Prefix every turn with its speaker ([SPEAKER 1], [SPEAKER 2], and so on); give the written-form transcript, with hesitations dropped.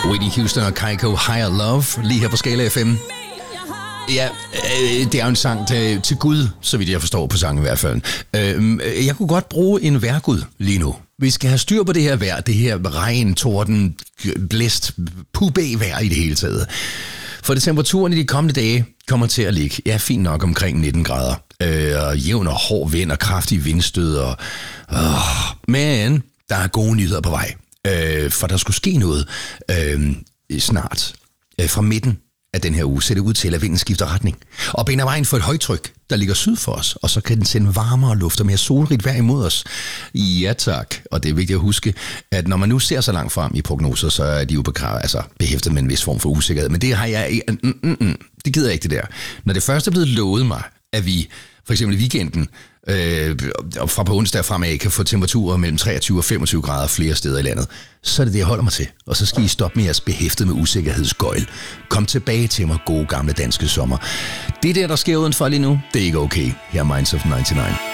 [SPEAKER 1] Whitney Houston og Kygo, Higher Love, lige her på Skala FM. Ja, det er jo en sang til Gud, så vidt jeg forstår på sangen i hvert fald. Jeg kunne godt bruge en vejrgud lige nu. Vi skal have styr på det her vejr, det her regn, torden, blæst, pubæ-vejr i det hele taget. For det temperaturen i de kommende dage kommer til at ligge, fint nok omkring 19 grader. Og jævn og hård vind og kraftige vindstød. Men der er gode nyheder på vej. For der skulle ske noget snart. Fra midten af den her uge ser det ud til, at vinden skifter retning. Og baner vejen for et højtryk, der ligger syd for os. Og så kan den sende varmere luft og mere solrigt vejr imod os. Ja tak. Og det er vigtigt at huske, at når man nu ser så langt frem i prognoser, så er de jo behæftet med en vis form for usikkerhed. Men det har jeg det gider jeg ikke det der. Når det først er blevet lovet mig, at vi for eksempel i weekenden fra på onsdag fremad kan få temperaturer mellem 23 og 25 grader flere steder i landet, så er det det, jeg holder mig til. Og så skal I stoppe med jeres behæftet med usikkerhedsgøjl. Kom tilbage til mig, gode gamle danske sommer. Det der sker udenfor lige nu, det er ikke okay. Her er Minds of 99.